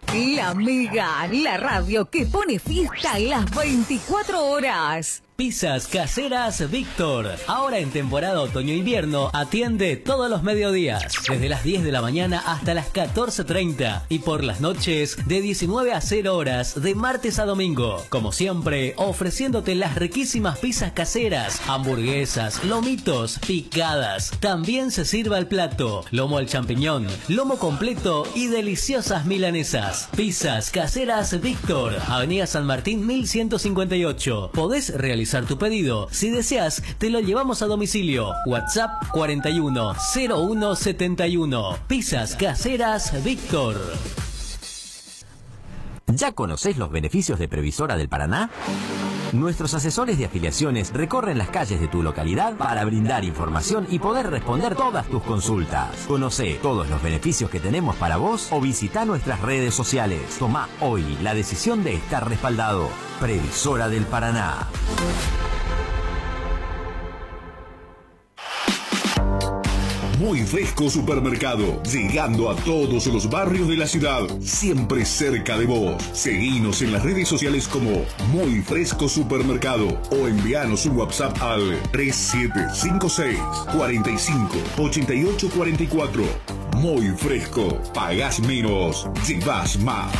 La Mega, la radio que pone fiesta las 24 horas. Pizzas Caseras Víctor. Ahora en temporada otoño-invierno atiende todos los mediodías, desde las 10 de la mañana hasta las 14:30 y por las noches de 19 a 0 horas de martes a domingo. Como siempre, ofreciéndote las riquísimas pizzas caseras, hamburguesas, lomitos, picadas. También se sirve al plato, lomo al champiñón, lomo completo y deliciosas milanesas. Pizzas Caseras Víctor, Avenida San Martín 1158. Podés realizar tu pedido. Si deseas, te lo llevamos a domicilio. WhatsApp 41 01 71. Pizzas Caseras Víctor. ¿Ya conocés los beneficios de Previsora del Paraná? Nuestros asesores de afiliaciones recorren las calles de tu localidad para brindar información y poder responder todas tus consultas. Conocé todos los beneficios que tenemos para vos o visita nuestras redes sociales. Tomá hoy la decisión de estar respaldado. Previsora del Paraná. Muy Fresco Supermercado, llegando a todos los barrios de la ciudad, siempre cerca de vos. Seguinos en las redes sociales como Muy Fresco Supermercado o envíanos un WhatsApp al 3756 45 88 44. Muy Fresco, pagás menos, llevas más.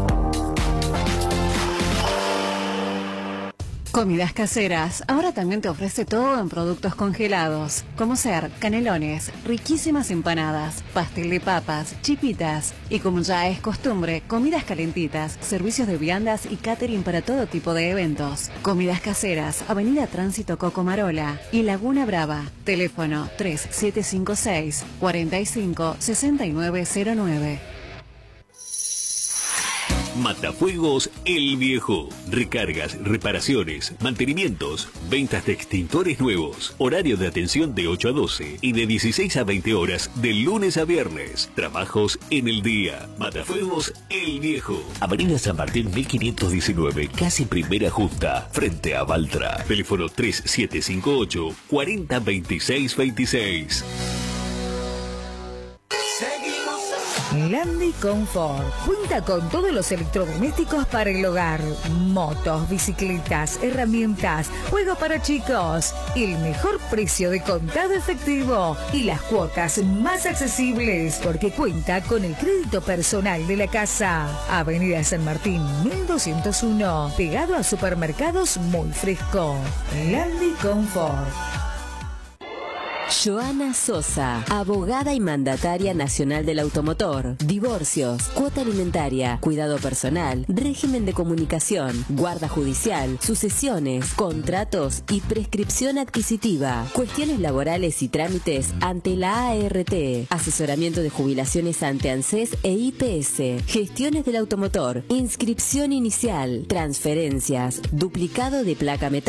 Comidas Caseras ahora también te ofrece todo en productos congelados, como ser canelones, riquísimas empanadas, pastel de papas, chipitas y, como ya es costumbre, comidas calentitas, servicios de viandas y catering para todo tipo de eventos. Comidas Caseras, Avenida Tránsito Cocomarola y Laguna Brava. Teléfono 3756 45 6909. Matafuegos El Viejo. Recargas, reparaciones, mantenimientos, ventas de extintores nuevos. Horario de atención de 8 a 12 y de 16 a 20 horas de lunes a viernes. Trabajos en el día. Matafuegos El Viejo. Avenida San Martín 1519, casi primera junta, frente a Baltra. Teléfono 3758 40 26 26. Landy Confort cuenta con todos los electrodomésticos para el hogar, motos, bicicletas, herramientas, juegos para chicos, el mejor precio de contado efectivo y las cuotas más accesibles porque cuenta con el crédito personal de la casa. Avenida San Martín 1201, pegado a Supermercados Muy Fresco. Landy Confort. Joana Sosa, abogada y mandataria nacional del automotor, divorcios, cuota alimentaria, cuidado personal, régimen de comunicación, guarda judicial, sucesiones, contratos y prescripción adquisitiva, cuestiones laborales y trámites ante la ART, asesoramiento de jubilaciones ante ANSES e IPS, gestiones del automotor, inscripción inicial, transferencias, duplicado de placa metálica,